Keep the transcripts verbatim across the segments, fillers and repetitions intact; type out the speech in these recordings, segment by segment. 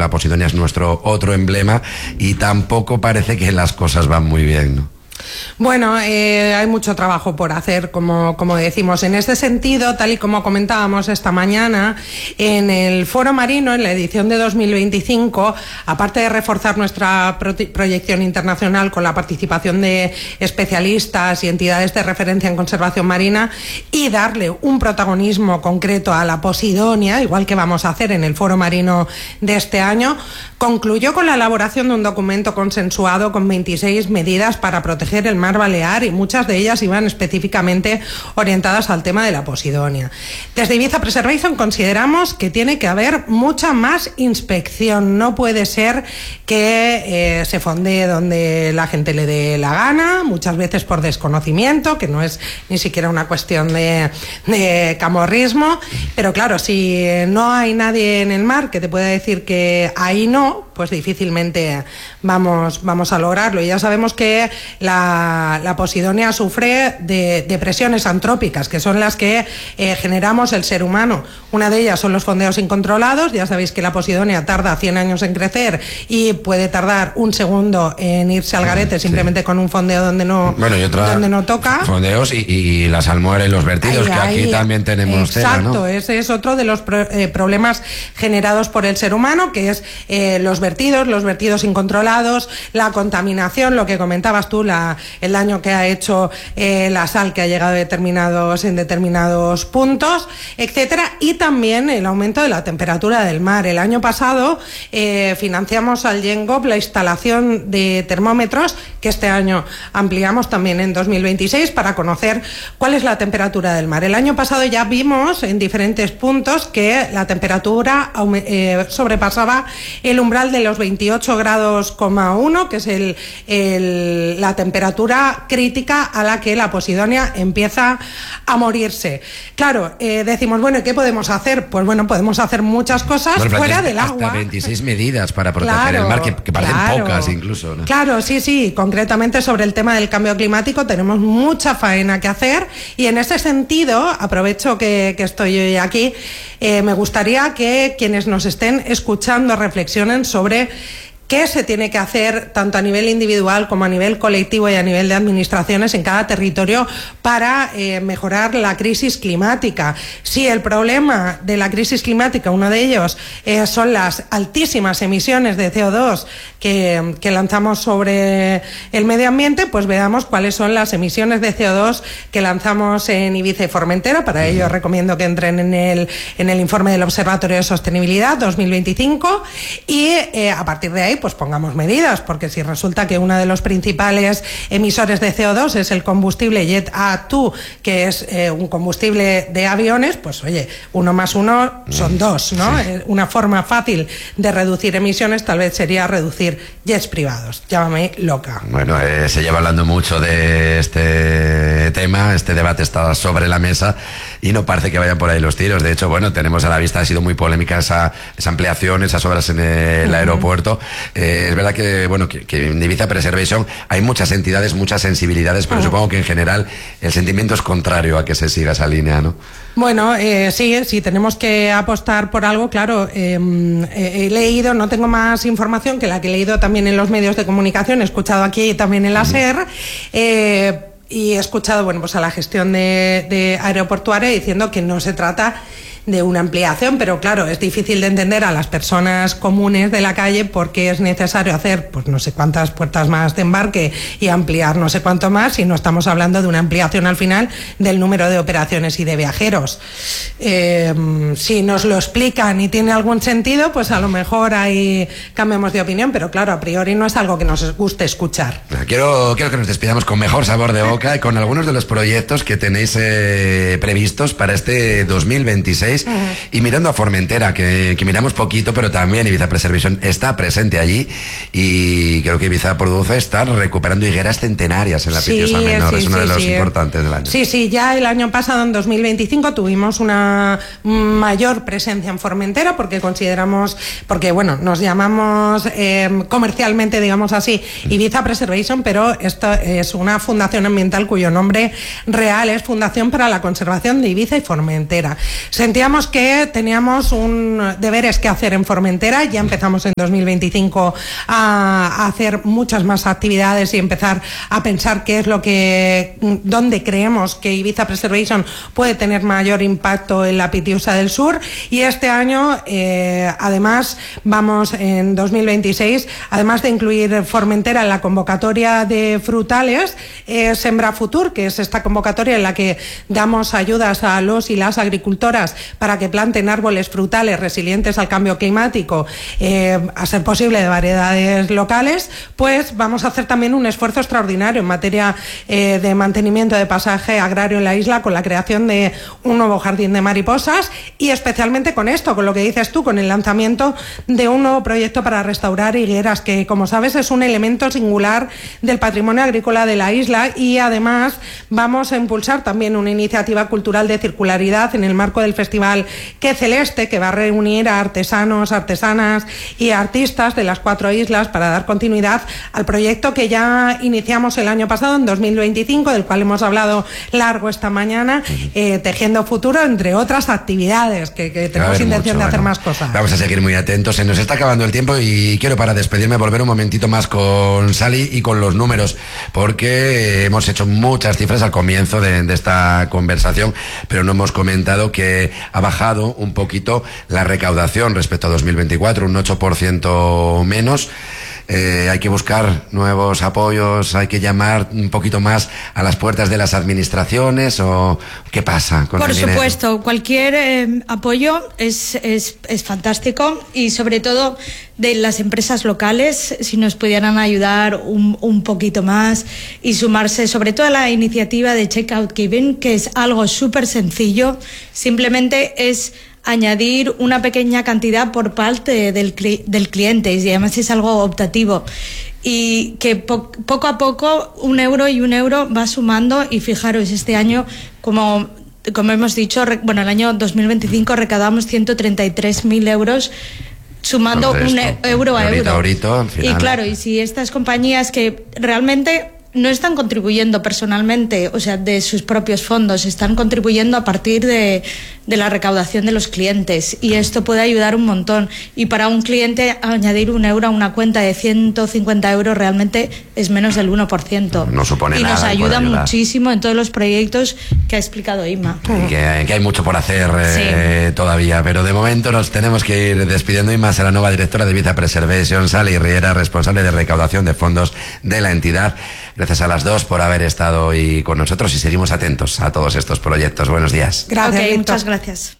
la Posidonia es nuestro otro emblema y tampoco parece que las cosas van muy bien, ¿no? Bueno, eh, hay mucho trabajo por hacer, como, como decimos. En este sentido, tal y como comentábamos esta mañana, en el Foro Marino, en la edición de dos mil veinticinco, aparte de reforzar nuestra pro proyección internacional con la participación de especialistas y entidades de referencia en conservación marina y darle un protagonismo concreto a la Posidonia, igual que vamos a hacer en el Foro Marino de este año, concluyó con la elaboración de un documento consensuado con veintiséis medidas para proteger el mar Balear, y muchas de ellas iban específicamente orientadas al tema de la Posidonia. Desde Ibiza Preservation consideramos que tiene que haber mucha más inspección. No puede ser que eh, se fondee donde la gente le dé la gana, muchas veces por desconocimiento, que no es ni siquiera una cuestión de, de camorrismo, pero claro, si no hay nadie en el mar que te pueda decir que ahí no, pues difícilmente vamos, vamos a lograrlo. Y ya sabemos que la, la Posidonia sufre de, de presiones antrópicas, que son las que eh, generamos el ser humano. Una de ellas son los fondeos incontrolados. Ya sabéis que la Posidonia tarda cien años en crecer y puede tardar un segundo en irse al garete, sí, simplemente con un fondeo donde no, bueno, y otra, donde no toca. Fondeos y, y las almueras y los vertidos, ahí, que ahí, aquí también tenemos exacto, tela, ¿no? Ese es otro de los pro, eh, problemas generados por el ser humano, que es eh, los vertidos, los vertidos incontrolados, la contaminación, lo que comentabas tú, la, el daño que ha hecho eh, la sal que ha llegado a determinados, en determinados puntos, etcétera, y también el aumento de la temperatura del mar. El año pasado eh, financiamos al Yengop la instalación de termómetros, que este año ampliamos también en dos mil veintiséis para conocer cuál es la temperatura del mar. El año pasado ya vimos en diferentes puntos que la temperatura eh, sobrepasaba el umbral de los veintiocho grados coma uno, que es el, el, la temperatura crítica a la que la Posidonia empieza a morirse. Claro, eh, decimos, bueno, ¿qué podemos hacer? Pues bueno, podemos hacer muchas cosas bueno, fuera del hasta agua. Hasta veintiséis medidas para proteger claro, el mar, que, que parecen claro, pocas incluso, ¿no? Claro, sí, sí. Concretamente sobre el tema del cambio climático tenemos mucha faena que hacer, y en ese sentido, aprovecho que, que estoy hoy aquí, eh, me gustaría que quienes nos estén escuchando reflexionen sobre qué se tiene que hacer tanto a nivel individual como a nivel colectivo y a nivel de administraciones en cada territorio para eh, mejorar la crisis climática. Si el problema de la crisis climática, uno de ellos, eh, son las altísimas emisiones de C O dos que, que lanzamos sobre el medio ambiente, pues veamos cuáles son las emisiones de C O dos que lanzamos en Ibiza y Formentera. Para ello recomiendo que entren en el, en el informe del Observatorio de Sostenibilidad dos mil veinticinco y eh, a partir de ahí pues pongamos medidas, porque si resulta que uno de los principales emisores de C O dos es el combustible Jet A dos, que es eh, un combustible de aviones, pues oye, uno más uno son dos, ¿no? Sí. Una forma fácil de reducir emisiones tal vez sería reducir jets privados. Llámame loca. Bueno, eh, se lleva hablando mucho de este tema, este debate está sobre la mesa y no parece que vayan por ahí los tiros. De hecho, bueno, tenemos a la vista, ha sido muy polémica esa, esa ampliación, esas obras en el uh-huh. aeropuerto. Eh, es verdad que, bueno, que, que en Ibiza Preservation hay muchas entidades, muchas sensibilidades, pero uh-huh. supongo que en general el sentimiento es contrario a que se siga esa línea, ¿no? Bueno, eh, sí, sí, tenemos que apostar por algo, claro. Eh, eh, he leído, no tengo más información que la que he leído también en los medios de comunicación, he escuchado aquí también en la SER, eh, y he escuchado, bueno, pues a la gestión de, de aeroportuaria diciendo que no se trata de una ampliación, pero claro, es difícil de entender a las personas comunes de la calle por qué es necesario hacer pues no sé cuántas puertas más de embarque y ampliar no sé cuánto más si no estamos hablando de una ampliación al final del número de operaciones y de viajeros. Eh, si nos lo explican y tiene algún sentido, pues a lo mejor ahí cambiamos de opinión, pero claro, a priori no es algo que nos guste escuchar. Quiero, quiero que nos despidamos con mejor sabor de boca y con algunos de los proyectos que tenéis eh, previstos para este dos mil veintiséis. Uh-huh. Y mirando a Formentera, que, que miramos poquito, pero también Ibiza Preservation está presente allí y creo que Ibiza Produce está recuperando higueras centenarias en la sí, Pitiosa Menor, sí, es uno sí, de los sí. importantes del año. Sí, sí, ya el año pasado, en dos mil veinticinco, tuvimos una mayor presencia en Formentera porque consideramos, porque bueno, nos llamamos eh, comercialmente, digamos así, Ibiza Preservation, pero esto es una fundación ambiental cuyo nombre real es Fundación para la Conservación de Ibiza y Formentera. Sentíamos Sabíamos que teníamos un deberes que hacer en Formentera, ya empezamos en dos mil veinticinco a, a hacer muchas más actividades y empezar a pensar qué es lo que, dónde creemos que Ibiza Preservation puede tener mayor impacto en la Pitiusa del Sur, y este año eh, además vamos en dos mil veintiséis, además de incluir Formentera en la convocatoria de frutales, eh, Sembra Futur, que es esta convocatoria en la que damos ayudas a los y las agricultoras para que planten árboles frutales resilientes al cambio climático, eh, a ser posible de variedades locales. Pues vamos a hacer también un esfuerzo extraordinario en materia eh, de mantenimiento de pasaje agrario en la isla, con la creación de un nuevo jardín de mariposas, y especialmente con esto, con lo que dices tú, con el lanzamiento de un nuevo proyecto para restaurar higueras, que, como sabes, es un elemento singular del patrimonio agrícola de la isla. Y además vamos a impulsar también una iniciativa cultural de circularidad en el marco del festival Que Celeste, que va a reunir a artesanos, artesanas y artistas de las cuatro islas para dar continuidad al proyecto que ya iniciamos el año pasado, en dos mil veinticinco, del cual hemos hablado largo esta mañana, eh, Tejiendo Futuro, entre otras actividades, que, que tenemos intención mucho, de hacer bueno, más cosas. Vamos a seguir muy atentos. Se nos está acabando el tiempo y quiero, para despedirme, volver un momentito más con Sally y con los números, porque hemos hecho muchas cifras al comienzo de, de esta conversación, pero no hemos comentado que ha bajado un poquito la recaudación respecto a dos mil veinticuatro, un ocho por ciento menos. Eh, hay que buscar nuevos apoyos, hay que llamar un poquito más a las puertas de las administraciones, o ¿qué pasa con Por el dinero? supuesto, cualquier eh, apoyo es, es, es fantástico, y sobre todo de las empresas locales, si nos pudieran ayudar un, un poquito más y sumarse sobre todo a la iniciativa de Checkout Giving, que es algo súper sencillo, simplemente es añadir una pequeña cantidad por parte del, cli- del cliente, y además es algo optativo, y que po- poco a poco un euro y un euro va sumando. Y fijaros, este año, como, como hemos dicho, re- bueno, el año dos mil veinticinco recaudamos ciento treinta y tres mil euros, sumando un e- euro a euro. Ahorita, al final. Y claro, y si estas compañías que realmente no están contribuyendo personalmente, o sea, de sus propios fondos, están contribuyendo a partir de, de la recaudación de los clientes, y esto puede ayudar un montón. Y para un cliente, añadir un euro a una cuenta de ciento cincuenta euros realmente es menos del uno por ciento. No supone y nada. Y nos ayuda ayudar. muchísimo en todos los proyectos que ha explicado Inma. Y que, que hay mucho por hacer eh, sí. todavía, pero de momento nos tenemos que ir despidiendo. Inma será la nueva directora de Ibiza Preservation, Sally Riera, responsable de recaudación de fondos de la entidad. Gracias a las dos por haber estado hoy con nosotros, y seguimos atentos a todos estos proyectos. Buenos días. Gracias. Okay, muchas gracias.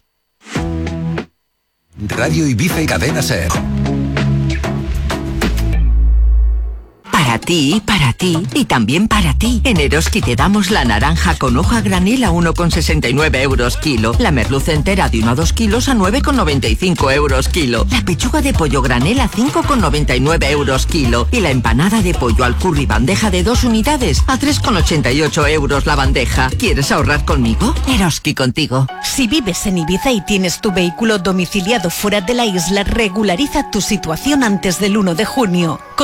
Radio Ibiza y Cadena Ser. Para ti, para ti y también para ti. En Eroski te damos la naranja con hoja granel a uno con sesenta y nueve euros kilo, la merluza entera de uno a dos kilos a nueve con noventa y cinco euros kilo, la pechuga de pollo granel a cinco con noventa y nueve euros kilo, y la empanada de pollo al curry bandeja de dos unidades a tres con ochenta y ocho euros la bandeja. ¿Quieres ahorrar conmigo? Eroski contigo. Si vives en Ibiza y tienes tu vehículo domiciliado fuera de la isla, regulariza tu situación antes del uno de junio.